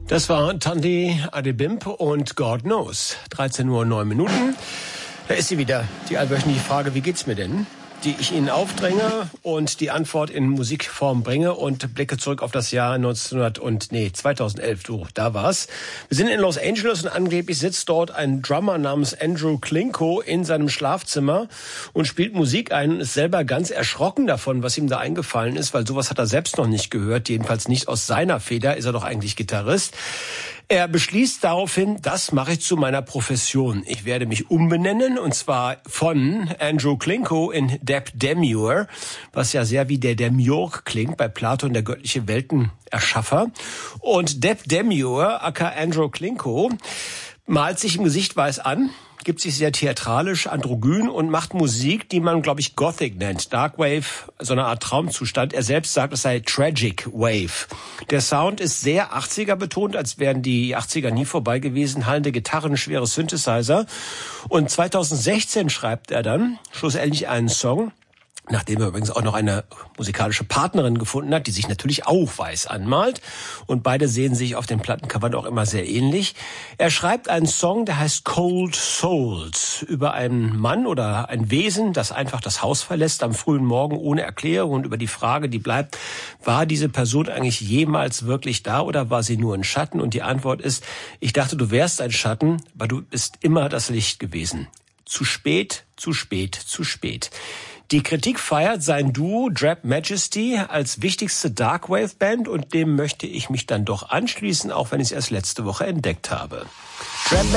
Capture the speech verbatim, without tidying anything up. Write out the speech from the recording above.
Das war Tandy Adebimp und God Knows. dreizehn Uhr neun Minuten. Da ist sie wieder, die allwöchentliche Frage, wie geht's mir denn? Die ich Ihnen aufdränge und die Antwort in Musikform bringe und blicke zurück auf das Jahr neunzehnhundert und nee, zweitausendelf, du, da war's. Wir sind in Los Angeles und angeblich sitzt dort ein Drummer namens Andrew Klinko in seinem Schlafzimmer und spielt Musik ein und ist selber ganz erschrocken davon, was ihm da eingefallen ist, weil sowas hat er selbst noch nicht gehört, jedenfalls nicht aus seiner Feder, ist er doch eigentlich Gitarrist. Er beschließt daraufhin, das mache ich zu meiner Profession. Ich werde mich umbenennen, und zwar von Andrew Klinko in Deb Demure, was ja sehr wie der Demiurg klingt, bei Platon, der göttliche Weltenerschaffer. Und Deb Demure, aka Andrew Klinko, malt sich im Gesicht weiß an, gibt sich sehr theatralisch, androgyn und macht Musik, die man, glaube ich, Gothic nennt. Darkwave, so eine Art Traumzustand. Er selbst sagt, es sei Tragic Wave. Der Sound ist sehr achtziger betont, als wären die achtziger nie vorbei gewesen. Hallende Gitarren, schwere Synthesizer. Und zweitausendsechzehn schreibt er dann schlussendlich einen Song, nachdem er übrigens auch noch eine musikalische Partnerin gefunden hat, die sich natürlich auch weiß anmalt. Und beide sehen sich auf den Plattencovern auch immer sehr ähnlich. Er schreibt einen Song, der heißt Cold Souls, über einen Mann oder ein Wesen, das einfach das Haus verlässt am frühen Morgen ohne Erklärung, und über die Frage, die bleibt, war diese Person eigentlich jemals wirklich da oder war sie nur ein Schatten? Und die Antwort ist, ich dachte, du wärst ein Schatten, aber du bist immer das Licht gewesen. Zu spät, zu spät, zu spät. Die Kritik feiert sein Duo Drab Majesty als wichtigste Darkwave-Band, und dem möchte ich mich dann doch anschließen, auch wenn ich es erst letzte Woche entdeckt habe. Drab